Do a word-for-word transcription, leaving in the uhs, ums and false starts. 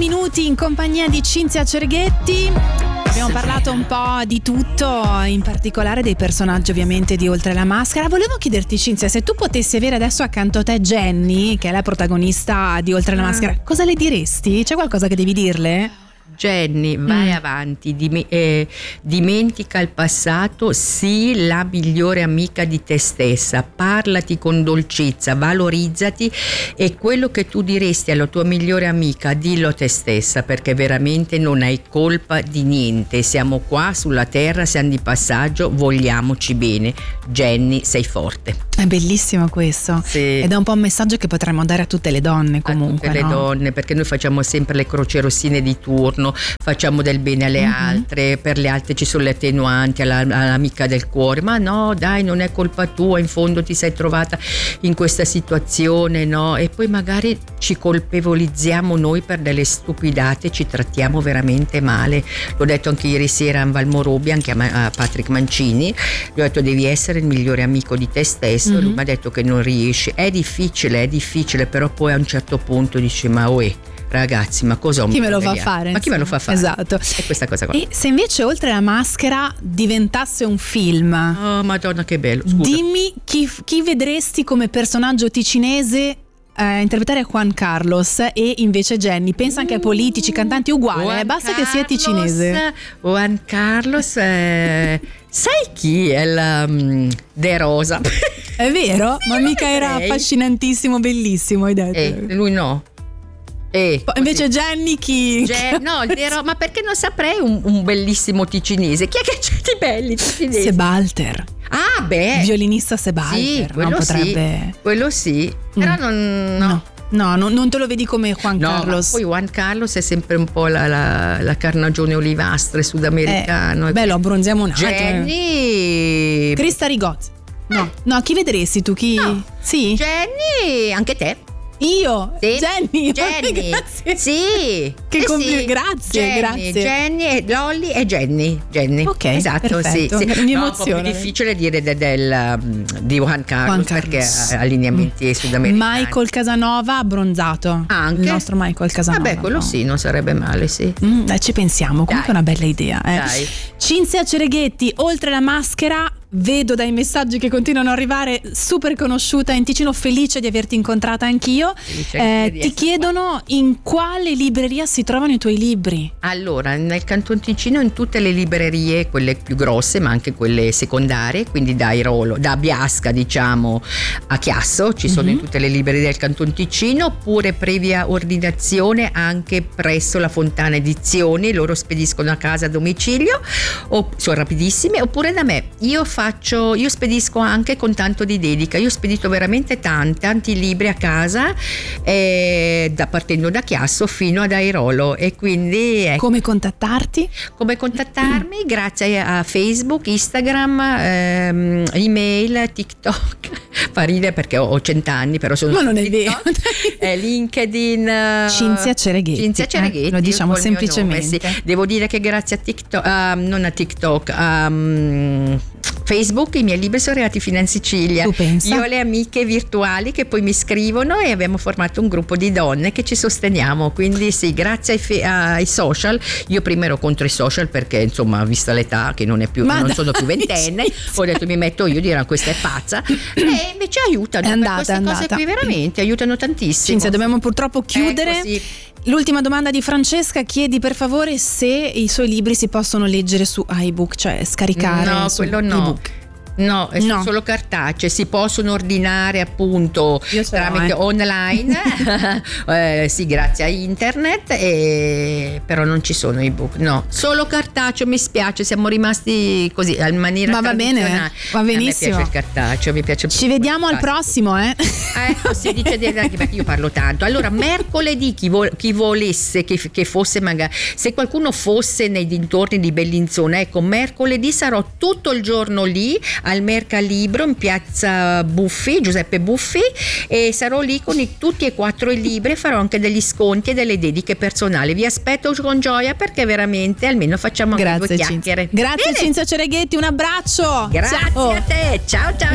minuti in compagnia di Cinzia Cerghetti. Abbiamo parlato un po' di tutto, in particolare dei personaggi ovviamente di Oltre la Maschera. Volevo chiederti, Cinzia, se tu potessi avere adesso accanto a te Jenny, che è la protagonista di Oltre la Maschera, cosa le diresti? C'è qualcosa che devi dirle? Jenny, vai mm. avanti, dim- eh, dimentica il passato, sii la migliore amica di te stessa, parlati con dolcezza, valorizzati, e quello che tu diresti alla tua migliore amica dillo a te stessa, perché veramente non hai colpa di niente, siamo qua sulla terra, siamo di passaggio, vogliamoci bene. Jenny, sei forte. È bellissimo questo, sì. Ed è un po' un messaggio che potremmo dare a tutte le donne comunque. A tutte no? le donne, perché noi facciamo sempre le crocerossine di turno, facciamo del bene alle mm-hmm. altre, per le altre ci sono le attenuanti, alla, all'amica del cuore, ma no dai, non è colpa tua, in fondo ti sei trovata in questa situazione, no? E poi magari ci colpevolizziamo noi per delle stupidate, ci trattiamo veramente male. L'ho detto anche ieri sera a Valmorobi, anche a, a Patrick Mancini, gli ho detto devi essere il migliore amico di te stesso. Mm-hmm. Lui mi ha detto che non riesci, è difficile, è difficile, però poi a un certo punto dici ma uè, ragazzi, ma cosa ho chi me lo fa fare? Ma chi me lo fa fare? Esatto. È questa cosa qua. E se invece Oltre la Maschera diventasse un film? Oh, madonna, che bello. Scusa. Dimmi chi, chi vedresti come personaggio ticinese eh, interpretare Juan Carlos e invece Jenny. Pensa anche a politici, cantanti uguali, Juan eh, basta Carlos, che sia ticinese. Juan Carlos, eh, sai chi è la um, De Rosa? È vero? Sì, ma mica era lei. Affascinantissimo, bellissimo, hai detto. Eh, lui no. Eh, invece Jenny chi? Gen- no, vero, ma perché non saprei un, un bellissimo ticinese? Chi è che c'è di belli ticinesi? Sebalter. Ah, beh. Il violinista Sebalter. Sì, quello non potrebbe... sì. Quello sì. Però mm. non... No. no. No, non, non te lo vedi come Juan no, Carlos. Poi Juan Carlos è sempre un po' la, la, la carnagione olivastre sudamericano. Eh, beh, lo abbronziamo un attimo. Jenny. Crista Rigotti. No, no, chi vedresti tu? Chi? No. Sì. Jenny, anche te. Io? Sì. Jenny? Jenny. Grazie. Sì. Che eh compli- sì. grazie, Jenny, grazie. Jenny, e Lolly e Jenny. Jenny. Ok, esatto, perfetto. sì, sì. Mi no, emoziona. è difficile dire de, del, di Juan Carlos, Juan Carlos. perché ha lineamenti mm. sudamericani. Michael Casanova abbronzato. Anche? Il nostro Michael Casanova. Vabbè, quello no? sì, non sarebbe male, sì. Mm, dai, ci pensiamo, comunque è una bella idea. Eh. Dai. Cinzia Cereghetti, Oltre la Maschera. Vedo dai messaggi che continuano ad arrivare, super conosciuta in Ticino, felice di averti incontrata anch'io. Eh, di ti chiedono qua. In quale libreria si trovano i tuoi libri? Allora, nel Canton Ticino in tutte le librerie, quelle più grosse ma anche quelle secondarie, quindi da Airolo, da Biasca diciamo a Chiasso, ci sono mm-hmm. in tutte le librerie del Canton Ticino, oppure previa ordinazione anche presso la Fontana Edizioni, loro spediscono a casa a domicilio, o, sono rapidissime, oppure da me. Io faccio Faccio, io spedisco anche con tanto di dedica, io ho spedito veramente tanti, tanti libri a casa, eh, da, partendo da Chiasso fino ad Airolo, e quindi ecco. Come contattarti? Come contattarmi? Mm. Grazie a Facebook, Instagram, ehm, email, TikTok. Fa ridere perché ho cent'anni, però sono. Ma non è vero. eh, LinkedIn. Cinzia Cereghetti. Cinzia Cereghetti. Eh, lo diciamo semplicemente. Nome, sì. Devo dire che grazie a TikTok, uh, non a TikTok, um, Facebook, i miei libri sono arrivati fino in Sicilia. Tu pensa? Io ho le amiche virtuali che poi mi scrivono e abbiamo formato un gruppo di donne che ci sosteniamo. Quindi sì, grazie ai, fe- ai social. Io prima ero contro i social perché insomma, vista l'età che non è più, Ma non dai, sono più ventenne, ho detto mi metto io, diranno questa è pazza. E invece aiutano. È andata, queste è cose andata. qui veramente aiutano tantissimo. Cinzia, dobbiamo purtroppo chiudere. Ecco, sì. L'ultima domanda di Francesca chiedi per favore se i suoi libri si possono leggere su iBook, cioè scaricare no, su quello no. ebook. No, è no. solo cartacee, si possono ordinare appunto tramite eh. online, eh, sì, grazie a internet, e, però non ci sono ebook, no, solo cartaceo, mi spiace, siamo rimasti così in maniera ma va bene, va benissimo. A me piace il cartaceo, mi piace. Ci vediamo al prossimo, eh? Ecco, si dice di, perché io parlo tanto. Allora, mercoledì chi, vo, chi volesse che, che fosse magari, se qualcuno fosse nei dintorni di Bellinzona, ecco, mercoledì sarò tutto il giorno lì al Mercalibro in piazza Buffi, Giuseppe Buffi, e sarò lì con i, tutti e quattro i libri, farò anche degli sconti e delle dediche personali. Vi aspetto con gioia perché veramente almeno facciamo anche due chiacchiere. Grazie Bene. Cinzia Cereghetti, un abbraccio. Grazie ciao. a te, ciao ciao.